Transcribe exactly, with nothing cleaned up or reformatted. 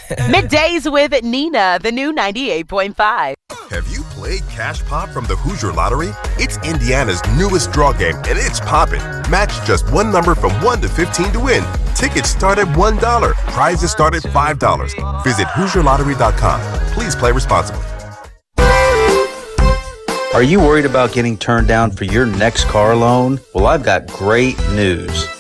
Middays with Nina, the new ninety-eight point five. Have you played Cash Pop from the Hoosier Lottery? It's Indiana's newest draw game, and it's poppin'. Match just one number from one to fifteen to win. Tickets start at one dollar. Prizes start at five dollars. Visit Hoosier Lottery dot com. Please play responsibly. Are you worried about getting turned down for your next car loan? Well, I've got great news.